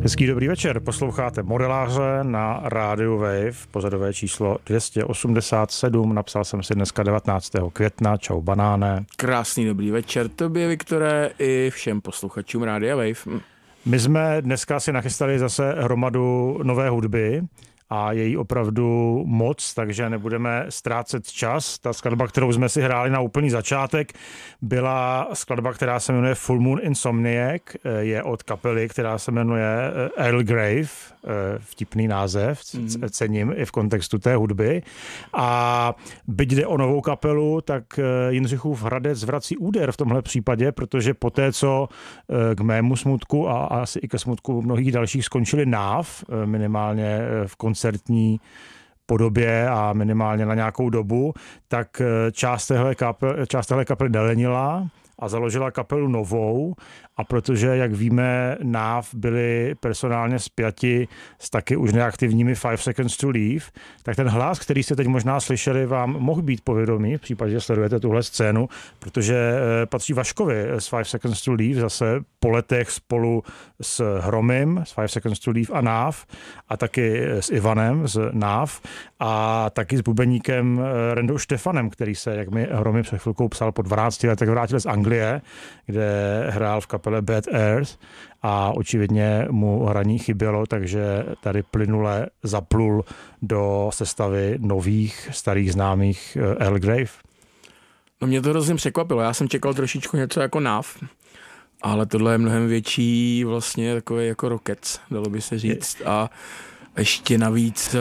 Hezký dobrý večer, posloucháte Modeláře na rádiu Wave, pořadové číslo 287, napsal jsem si dneska 19. května, čau banáne. Krásný dobrý večer tobě, Viktore, i všem posluchačům rádia Wave. My jsme dneska si nachystali zase hromadu nové hudby a její opravdu moc, takže nebudeme ztrácet čas. Ta skladba, kterou jsme si hráli na úplný začátek, byla skladba, která se jmenuje Full Moon Insomniac, je od kapely, která se jmenuje Earl Grave, vtipný název, cením i v kontextu té hudby. A byť jde o novou kapelu, tak Jindřichův Hradec vrací úder v tomhle případě, protože poté, co k mému smutku a asi i ke smutku mnohých dalších skončili NÁV, minimálně v koncertní podobě a minimálně na nějakou dobu, tak část téhle kapely nelenila a založila kapelu novou, a protože, jak víme, NÁV byli personálně spjati s taky už neaktivními 5 Seconds to Leave, tak ten hlas, který jste teď možná slyšeli, vám mohl být povědomý v případě, že sledujete tuhle scénu, protože patří Vaškovi z 5 Seconds to Leave, zase po letech spolu s Hromym z 5 Seconds to Leave a NÁV, a taky s Ivanem z NÁV a taky s bubeníkem Rendou Štefanem, který se, jak mi Hromy před chvilkou psal, po 12 letech vrátil z Anglie, kde hrál v kapele Bad Earth a očividně mu hraní chybělo, takže tady plynule zaplul do sestavy nových, starých známých Earl Grave. No mě to hrozně překvapilo, já jsem čekal trošičku něco jako NÁV, ale tohle je mnohem větší, vlastně takový jako Rockets, dalo by se říct, a ještě navíc,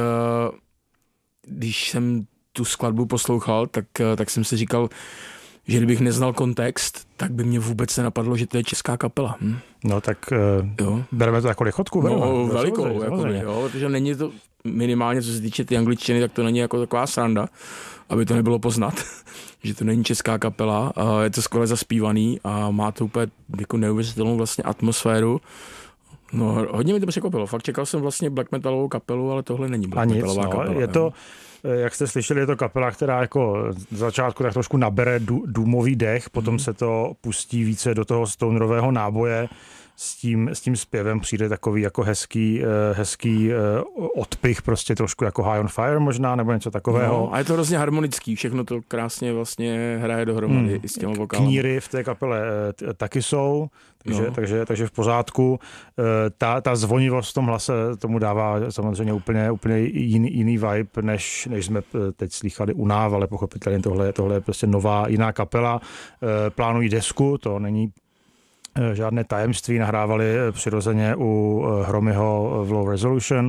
když jsem tu skladbu poslouchal, tak jsem si říkal, že kdybych neznal kontext, tak by mě vůbec nenapadlo, že to je česká kapela. No tak bereme to jako lichotku. No, velikou, jo, protože není to minimálně, co se týče ty angličtiny, tak to není jako taková sranda, aby to nebylo poznat, že to není česká kapela, a je to skvěle zaspívaný a má to úplně jako neuvěřitelnou vlastně atmosféru. No, hodně mi to překvapilo. Fakt čekal jsem vlastně black metalovou kapelu, ale tohle není black metalová kapela. Je to, jak jste slyšeli, je to kapela, která jako z začátku tak trošku nabere důmový dech, potom se to pustí více do toho stonerového náboje, s tím zpěvem přijde takový jako hezký odpich, prostě trošku jako High on Fire možná, nebo něco takového. No, a je to hrozně harmonický, všechno to krásně vlastně hraje dohromady i s těma vokálem. Kníry v té kapele taky jsou, takže v pořádku. Ta zvonivost v tom hlase tomu dává samozřejmě úplně jiný vibe, než jsme teď slýchali u NÁV, ale pochopitelně tohle je prostě nová jiná kapela. Plánují desku, to není žádné tajemství, nahrávali přirozeně u Hromyho v Low Resolution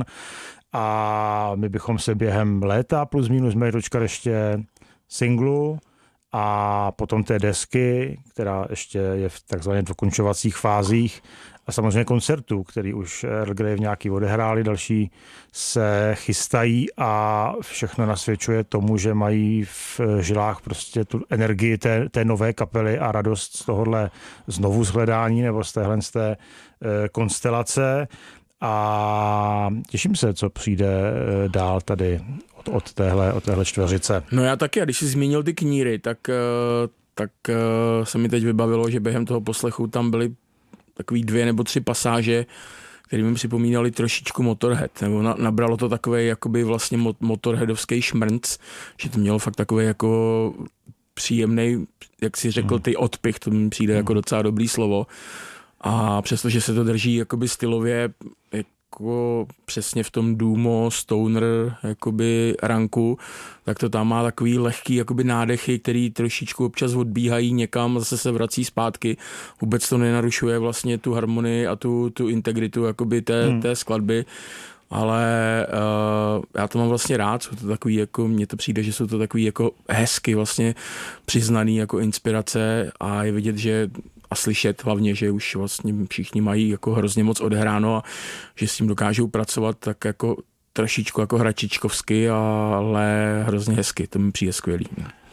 a my bychom se během léta plus minus měli dočkat ještě singlu a potom té desky, která ještě je v takzvaně dokončovacích fázích, a samozřejmě koncertů, který už Earl Grave nějaký odehráli, další se chystají a všechno nasvědčuje tomu, že mají v žilách prostě tu energii té nové kapely a radost z tohohle znovu zhledání nebo z téhle konstelace. A těším se, co přijde dál tady od téhle čtveřice. No já taky, a když jsi zmínil ty kníry, tak se mi teď vybavilo, že během toho poslechu tam byly takový 2 nebo 3 pasáže, které mi připomínaly trošičku Motorhead, nebo nabralo to takový jakoby vlastně motorheadovský šmrnc, že to mělo fakt takový jako příjemný, jak si řekl, ty odpich, to mi přijde jako docela dobrý slovo. A přestože se to drží jakoby stylově jako přesně v tom doomo, stoner jakoby ranku, tak to tam má takový lehký jakoby nádechy, který trošičku občas odbíhají někam a zase se vrací zpátky. Vůbec to nenarušuje vlastně tu harmonii a tu integritu jakoby té skladby. Ale já to mám vlastně rád, jsou to takový jako, mně to přijde, že jsou to takový jako hezky vlastně přiznaný jako inspirace a je vidět, že a slyšet hlavně, že už vlastně všichni mají jako hrozně moc odehráno a že s tím dokážou pracovat tak jako trošičku jako hračičkovsky, ale hrozně hezky, to mi přijde skvělý.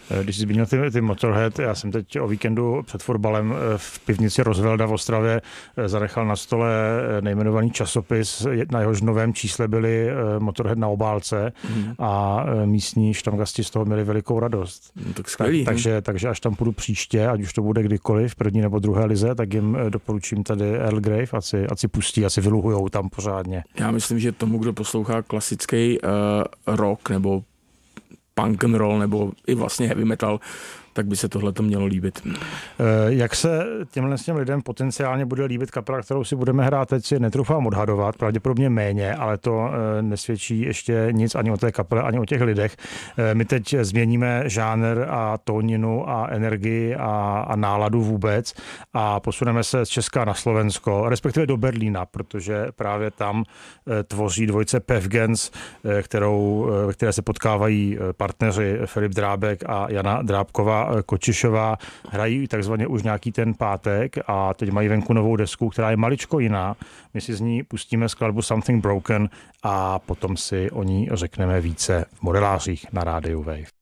Když jsi zmínil ty Motorhead, já jsem teď o víkendu před fotbalem v pivnici Roosevelta v Ostravě zanechal na stole nejmenovaný časopis, na jehož novém čísle byli Motorhead na obálce a místní štamgasti z toho měli velikou radost. No, tak skvělý. Takže až tam půjdu příště, ať už to bude kdykoliv, v první nebo druhé lize, tak jim doporučím tady Earl Grey, ať si pustí, ať si vyluhujou tam pořádně. Já myslím, že tomu, kdo poslouchá klasický rock nebo punk and roll nebo i vlastně heavy metal, tak by se tohle to mělo líbit. Jak se těm lidem potenciálně bude líbit kapela, kterou si budeme hrát, teď si netroufám odhadovat, pravděpodobně méně, ale to nesvědčí ještě nic ani o té kapele, ani o těch lidech. My teď změníme žánr a tóninu a energii a náladu vůbec a posuneme se z Česka na Slovensko, respektive do Berlína, protože právě tam tvoří dvojice Pevgens, které se potkávají partneři Filip Drábek a Jana Drábková Kočišová, hrají takzvaně už nějaký ten pátek a teď mají venku novou desku, která je maličko jiná. My si z ní pustíme skladbu Something Broken a potom si o ní řekneme více v modelářích na rádiu Wave.